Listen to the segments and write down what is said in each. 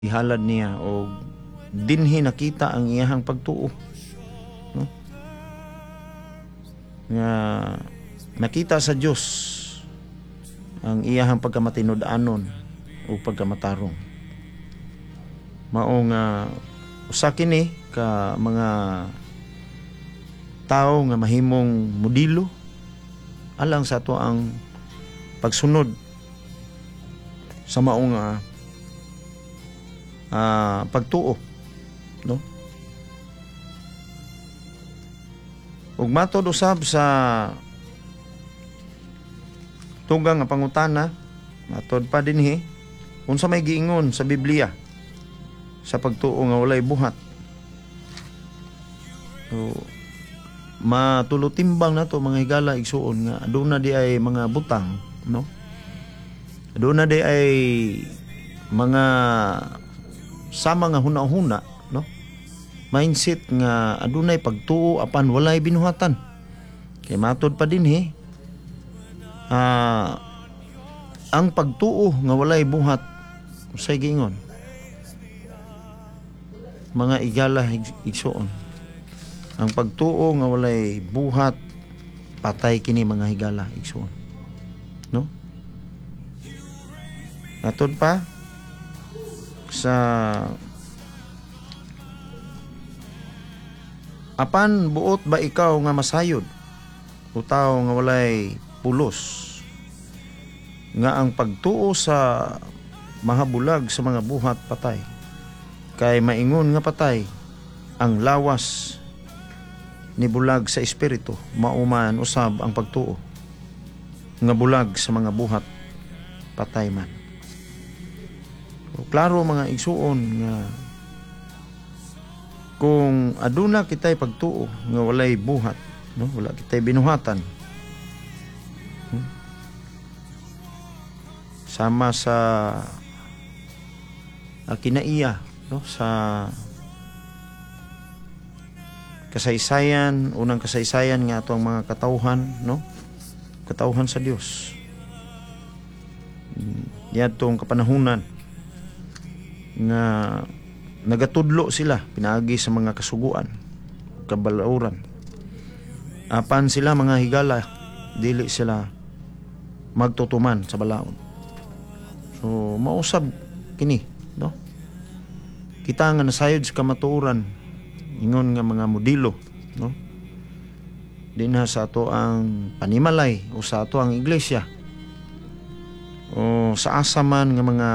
ihalad niya o dinhi nakita ang iyahang pagtuo, no? Nga nakita sa Dios ang iyahang pagkamatinud-anon o pagkamatarong. Mao nga usa kini ka mga tao nga mahimong modelo alang sa ato ang pagsunod sa mao nga pagtuo, no? Ug matod usab sa tugang nga pangutana, matod pa dinhi unsa may giingon sa Biblia sa pagtuo nga walay buhat. So, matulutimbang nato mga higala igsuon nga aduna di ay mga butang, no? Aduna di ay mga sama nga huna-huna, no? Mindset nga adunay pagtuo apan walay binuhatan. Kay matod pa dinhi ang pagtuo nga walay buhat usay giingon mga igala igsuon. Ang pagtuo nga walay buhat patay kini mga higala igsuon, no? Matod pa sa apan buot ba ikaw nga masayod o tao nga walay pulos nga ang pagtuo sa mahabulag sa mga buhat patay, kay maingon nga patay ang lawas ni bulag sa espiritu, mauman usab ang pagtuo nga bulag sa mga buhat patay man. So, klaro mga igsuon nga kung aduna kitay pagtuo nga walay buhat, no? Wala kitay binuhatan, sama sa kinaiya, no? Sa kasaysayan, unang kasaysayan nga ato ang mga katawhan, no? Katawhan sa Dios. Yadtong kapanahunan nga nagatudlo sila pinaagi sa mga kasuguan, kabalauran. Apan sila mga higala dili sila magtutuman sa balaod. So mausab kini, no? Kita nga nasayod sa kamatuoran ingon nga mga modelo, no? Dinha sa ato ang panimalay o sa ato ang iglesia o sa asaman nga mga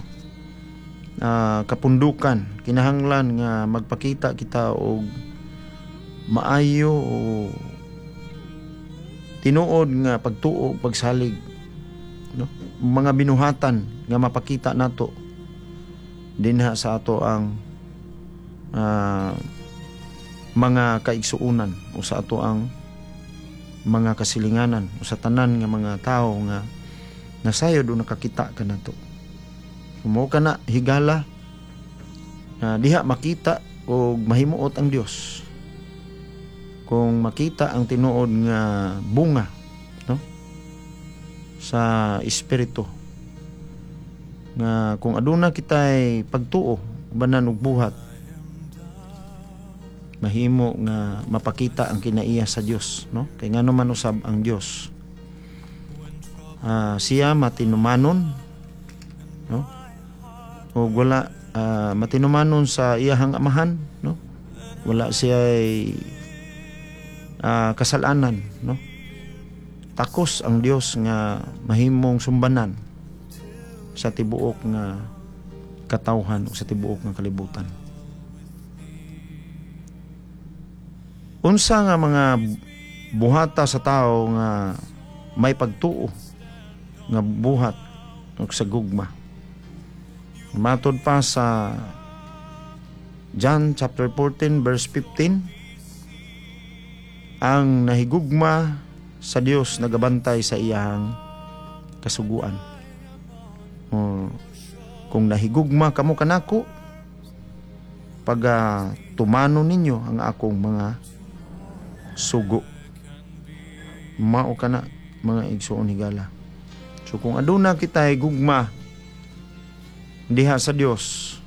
kapundukan, kinahanglan nga magpakita kita og maayo o tinuod nga pagtuo, pagsalig, no? Mga binuhatan nga mapakita nato dinha sa ato ang mga kaigsuunan o sa ato ang mga kasilinganan o sa tanan nga mga tao nga nasayod o nakakita ka nato. Mo kana higala na diha makita o mahimuot ang Dios kung makita ang tinuod nga bunga, no? Sa espiritu nga kung aduna kitay pagtuo banan og buhat, mahimo nga mapakita ang kinaiya sa Dios, no? Kay ngano man usab ang Dios siya matinumanon, no? O wala matinumanon sa iyahang amahan, no? Wala siya kasalanan, no? Takos ang Dios nga mahimong sumbanan sa tibuok nga katawhan o sa tibuok nga kalibutan. Unsa nga mga buhata sa tao nga may pagtuo nga buhat o sa gugma. Matod pa sa John chapter 14 verse 15, ang nahigugma sa Dios nagabantay sa iyang kasuguan. Kung nahigugma kamo kanako, pag tumano ninyo ang akong mga sugo, mao kana mga igsuon higala. So kung aduna kita higugma diha sa Dios,